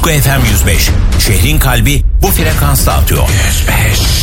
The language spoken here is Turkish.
Utku FM 105. Şehrin kalbi bu frekansta atıyor. 105.